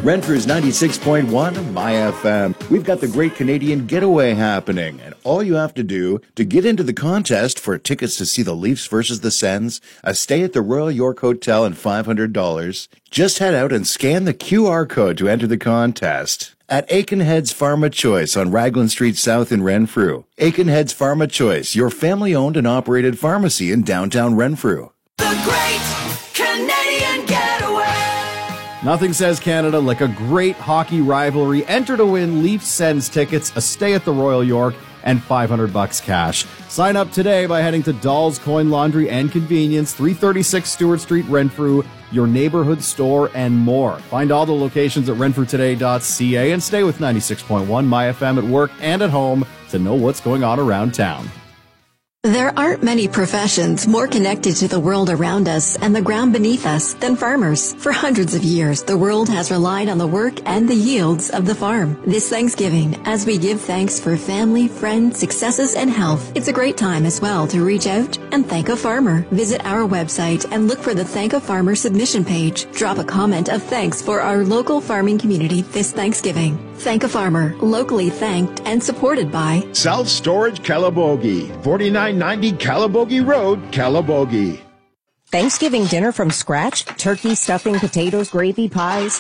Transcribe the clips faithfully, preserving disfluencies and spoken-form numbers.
Renfrew's ninety-six point one My F M. We've got the Great Canadian Getaway happening, and all you have to do to get into the contest for tickets to see the Leafs versus the Sens, a stay at the Royal York Hotel, and five hundred dollars, just head out and scan the Q R code to enter the contest at Aikenhead's Pharma Choice on Raglan Street South in Renfrew. Aikenhead's Pharma Choice, your family-owned and operated pharmacy in downtown Renfrew. The Great Canadian Getaway. Nothing says Canada like a great hockey rivalry. Enter to win Leafs Sens tickets, a stay at the Royal York, and five hundred bucks cash. Sign up today by heading to Doll's Coin Laundry and Convenience, three thirty-six Stewart Street, Renfrew, your neighborhood store, and more. Find all the locations at renfrew today dot c a and stay with ninety-six point one My F M at work and at home to know what's going on around town. There aren't many professions more connected to the world around us and the ground beneath us than farmers. For hundreds of years, the world has relied on the work and the yields of the farm. This Thanksgiving, as we give thanks for family, friends, successes, and health, it's a great time as well to reach out and thank a farmer. Visit our website and look for the Thank a Farmer submission page. Drop a comment of thanks for our local farming community this Thanksgiving. Thank a Farmer, locally thanked and supported by Self Storage Calabogie, forty-nine ninety Calabogie Road, Calabogie. Thanksgiving dinner from scratch? Turkey, stuffing, potatoes, gravy, pies?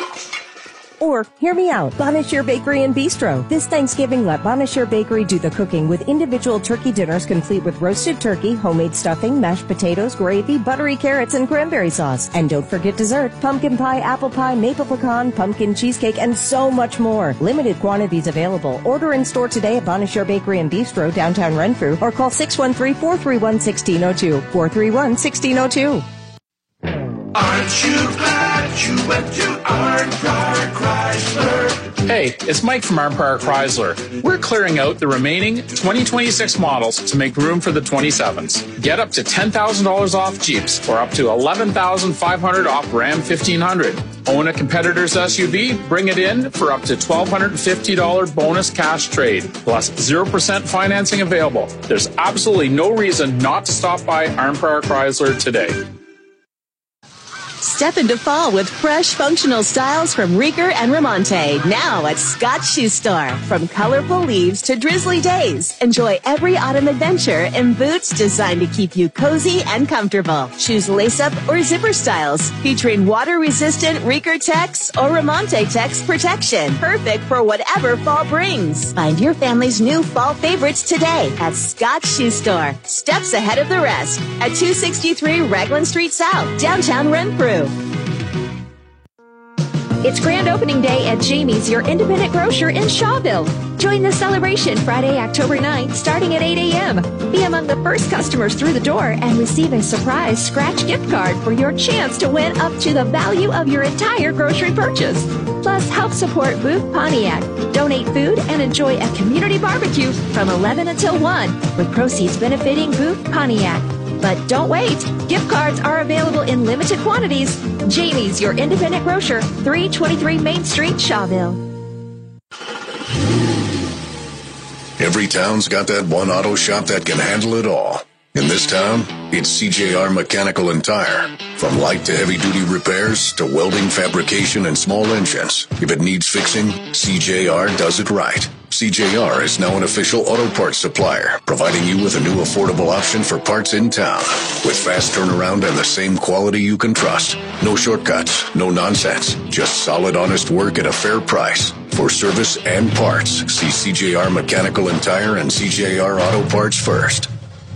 Or, hear me out, Bonachere Bakery and Bistro. This Thanksgiving, let Bonachere Bakery do the cooking with individual turkey dinners complete with roasted turkey, homemade stuffing, mashed potatoes, gravy, buttery carrots, and cranberry sauce. And don't forget dessert, pumpkin pie, apple pie, maple pecan, pumpkin cheesecake, and so much more. Limited quantities available. Order in store today at Bonachere Bakery and Bistro, downtown Renfrew, or call six one three, four three one, one six zero two, four three one, one six zero two. Aren't you glad you went to Arnprior Chrysler? Hey, it's Mike from Arnprior Chrysler. We're clearing out the remaining twenty twenty-six models to make room for the twenty-sevens. Get up to ten thousand dollars off Jeeps or up to eleven thousand five hundred dollars off Ram fifteen hundred. Own a competitor's S U V? Bring it in for up to one thousand two hundred fifty dollars bonus cash trade, plus zero percent financing available. There's absolutely no reason not to stop by Arnprior Chrysler today. Step into fall with fresh, functional styles from Rieger and Ramonte. Now at Scott's Shoe Store. From colorful leaves to drizzly days, enjoy every autumn adventure in boots designed to keep you cozy and comfortable. Choose lace-up or zipper styles featuring water-resistant Rieger Tex or Ramonte Tex protection. Perfect for whatever fall brings. Find your family's new fall favorites today at Scott's Shoe Store. Steps ahead of the rest at two sixty-three Raglan Street South, downtown Renfrew. It's grand opening day at Jamie's, your independent grocer in Shawville. Join the celebration Friday, October ninth, starting at eight a.m. Be among the first customers through the door and receive a surprise scratch gift card for your chance to win up to the value of your entire grocery purchase. Plus, help support Booth Pontiac. Donate food and enjoy a community barbecue from eleven until one, with proceeds benefiting Booth Pontiac. But don't wait. Gift cards are available in limited quantities. Jamie's, your independent grocer, three twenty-three Main Street, Shawville. Every town's got that one auto shop that can handle it all. In this town, it's C J R Mechanical and Tire. From light to heavy-duty repairs to welding, fabrication, and small engines. If it needs fixing, C J R does it right. C J R is now an official auto parts supplier, providing you with a new affordable option for parts in town. With fast turnaround and the same quality you can trust. No shortcuts, no nonsense. Just solid, honest work at a fair price. For service and parts, see C J R Mechanical and Tire and C J R Auto Parts first.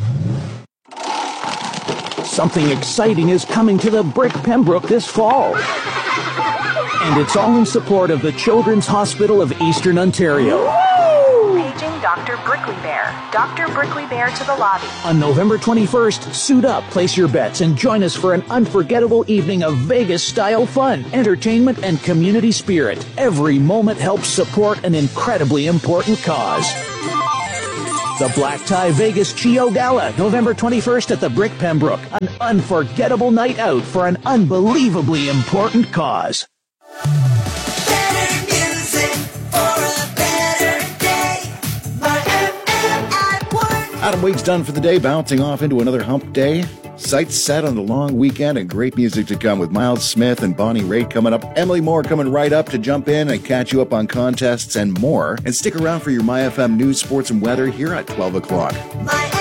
Something exciting is coming to the Brick Pembroke this fall. And it's all in support of the Children's Hospital of Eastern Ontario. Paging Doctor Brickley Bear. Doctor Brickley Bear to the lobby. On November twenty-first, suit up, place your bets, and join us for an unforgettable evening of Vegas-style fun, entertainment, and community spirit. Every moment helps support an incredibly important cause. The Black Tie Vegas Chio Gala, November twenty-first at the Brick Pembroke. An unforgettable night out for an unbelievably important cause. Better music for a better day. My F M at work. Adam Week's done for the day, bouncing off into another hump day. Sights set on the long weekend and great music to come with Miles Smith and Bonnie Raitt coming up. Emily Moore coming right up to jump in and catch you up on contests and more. And stick around for your My F M news, sports, and weather here at twelve o'clock.